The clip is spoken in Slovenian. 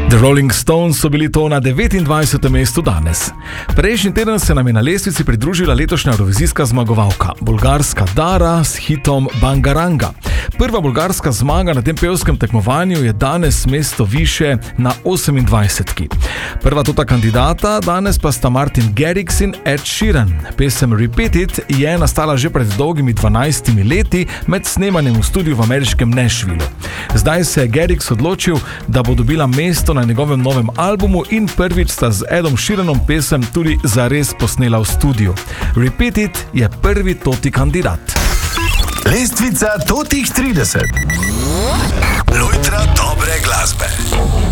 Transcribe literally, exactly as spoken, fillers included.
The Rolling Stones so bili to na devetindvajsetem mestu danes. Prejšnji teden se nam je na lestvici pridružila letošnja evrovizijska zmagovalka, bolgarska Dara s hitom Bangaranga. Prva bolgarska zmaga na tem pevskem tekmovanju je danes mesto više na osemindvajsetki. Prva tota kandidata danes pa sta Martin Garrix in Ed Sheeran. Pesem Repeat It je nastala že pred dolgimi dvanajstimi leti med snemanjem v studiu v ameriškem Nashvillu. Zdaj se je Garrix odločil, da bo dobila mesto na njegovem novem albumu in prvič sta z Edom Sheeranom pesem tudi zares posnela v studiu. Repeat It je prvi toti kandidat. Lestvica totih trideset. Lojtra dobre glasbe.